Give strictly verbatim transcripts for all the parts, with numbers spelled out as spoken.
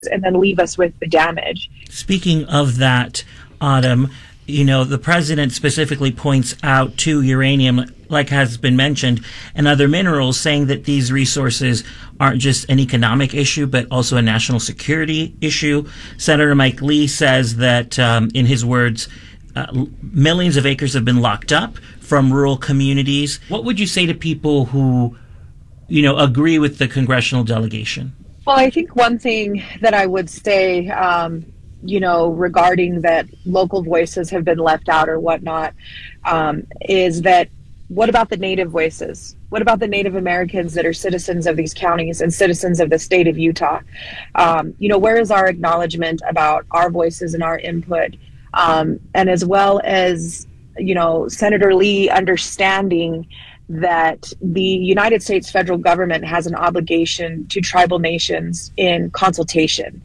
and then leave us with the damage. Speaking of that, Autumn, you know, the president specifically points out to uranium, like has been mentioned, and other minerals, saying that these resources aren't just an economic issue, but also a national security issue. Senator Mike Lee says that, um, in his words, uh, millions of acres have been locked up from rural communities. What would you say to people who, you know, agree with the congressional delegation? Well, I think one thing that I would say, um, you know, regarding that local voices have been left out or whatnot, um, is that what about the Native voices? What about the Native Americans that are citizens of these counties and citizens of the state of Utah? Um, you know, where is our acknowledgement about our voices and our input? Um, and as well as, you know, Senator Lee understanding that the United States federal government has an obligation to tribal nations in consultation,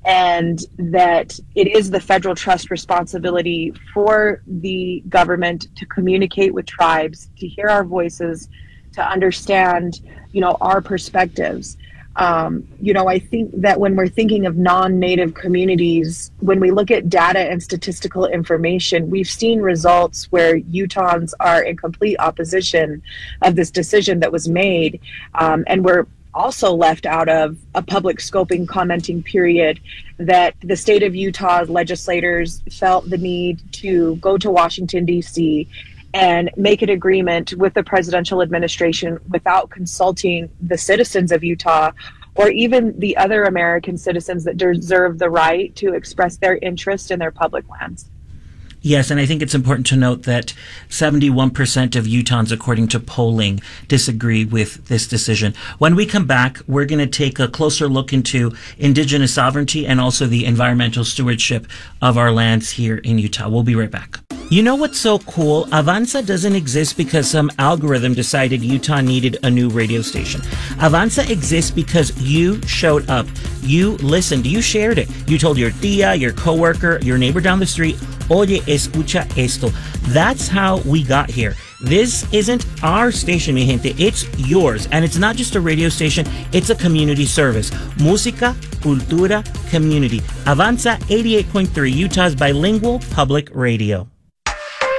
and that it is the federal trust responsibility for the government to communicate with tribes, to hear our voices, to understand, you know, our perspectives. Um, you know, I think that when we're thinking of non-Native communities, when we look at data and statistical information, we've seen results where Utahns are in complete opposition of this decision that was made. Um, and we're also left out of a public scoping commenting period that the state of Utah legislators felt the need to go to Washington, D C and make an agreement with the presidential administration without consulting the citizens of Utah or even the other American citizens that deserve the right to express their interest in their public lands. Yes, and I think it's important to note that seventy-one percent of Utahns, according to polling, disagree with this decision. When we come back, we're going to take a closer look into indigenous sovereignty and also the environmental stewardship of our lands here in Utah. We'll be right back. You know what's so cool? Avanza doesn't exist because some algorithm decided Utah needed a new radio station. Avanza exists because you showed up. You listened. You shared it. You told your tia, your coworker, your neighbor down the street, Oye, escucha esto. That's how we got here. This isn't our station, mi gente. It's yours. And it's not just a radio station. It's a community service. Música, cultura, community. Avanza eighty-eight point three, Utah's bilingual public radio.